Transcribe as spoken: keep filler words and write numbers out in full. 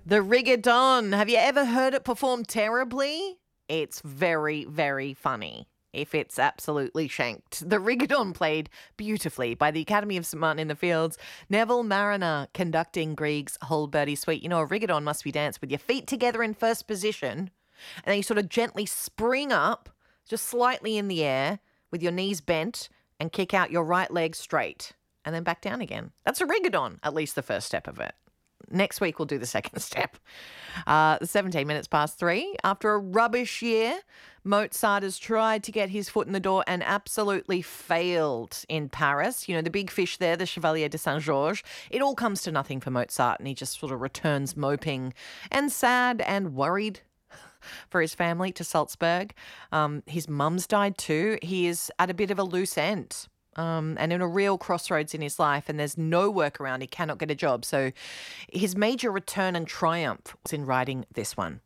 The Rigodon. Have you ever heard it perform terribly? It's very, very funny if it's absolutely shanked. The Rigodon, played beautifully by the Academy of St Martin in the Fields. Neville Mariner conducting Grieg's Whole Birdie Suite. You know, a Rigodon must be danced with your feet together in first position, and then you sort of gently spring up, just slightly in the air, with your knees bent, and kick out your right leg straight, and then back down again. That's a Rigodon, at least the first step of it. Next week, we'll do the second step. Uh, seventeen minutes past three. After a rubbish year, Mozart has tried to get his foot in the door and absolutely failed in Paris. You know, the big fish there, the Chevalier de Saint-Georges. It all comes to nothing for Mozart, and he just sort of returns moping and sad and worried for his family to Salzburg. Um, his mum's died too. He is at a bit of a loose end. Um, and in a real crossroads in his life, and there's no workaround. He cannot get a job. So his major return and triumph was in writing this one.